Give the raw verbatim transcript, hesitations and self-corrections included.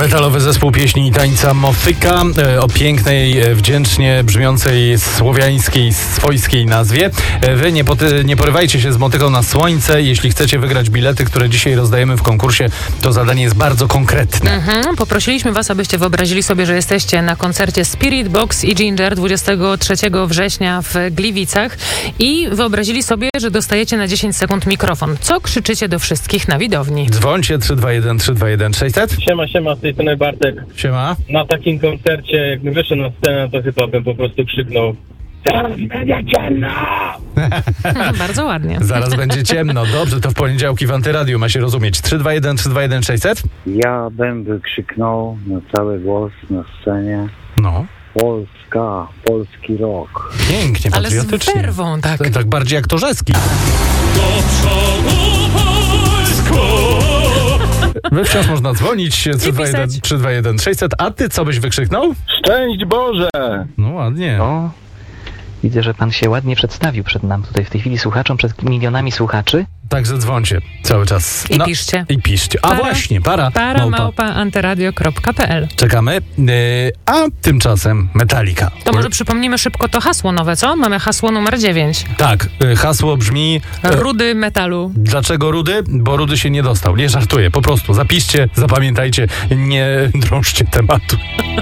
Metalowy zespół pieśni i tańca Motyka o pięknej, wdzięcznie brzmiącej słowiańskiej, swojskiej nazwie. Wy nie, poty, nie porywajcie się z motyką na słońce. Jeśli chcecie wygrać bilety, które dzisiaj rozdajemy w konkursie, to zadanie jest bardzo konkretne. Mhm. Poprosiliśmy was, abyście wyobrazili sobie, że jesteście na koncercie Spirit Box i Ginger dwudziestego trzeciego września w Gliwicach i wyobrazili sobie, że dostajecie na dziesięć sekund mikrofon. Co krzyczycie do wszystkich na widowni? Dzwońcie trzy dwa jeden trzy dwa jeden sześćset. Siema, siema, z tej strony Bartek. Siema. Na takim koncercie, jakbym wyszedł na scenę, to chyba bym po prostu krzyknął: teraz będzie ciemno! Bardzo ładnie. Zaraz będzie ciemno. Dobrze, to w poniedziałki w Antyradiu ma się rozumieć. trzy dwa jeden trzy dwa jeden sześćset. Ja bym wykrzyknął na cały głos na scenie: No. Polska, polski rok. Pięknie, Ale z patriotycznie. werwą, tak. Tak, tak bardziej jak Torzeski. Do przodu Polsko! Wy wciąż można dzwonić pisać. trzy dwa jeden sześćset. A ty co byś wykrzyknął? Szczęść Boże! No ładnie. O, widzę, że pan się ładnie przedstawił przed nam tutaj w tej chwili słuchaczom, przed milionami słuchaczy. Także dzwońcie cały czas. I piszcie. I piszcie. A Para- właśnie, para. para małpa. małpa antyradio kropka p l. Czekamy. Yy, a tymczasem Metallica. To może przypomnimy szybko to hasło nowe, co? Mamy hasło numer dziewięć. Tak, yy, hasło brzmi... e, Rudy metalu. Dlaczego Rudy? Bo Rudy się nie dostał. Nie żartuję, po prostu. Zapiszcie, zapamiętajcie, nie drążcie tematu.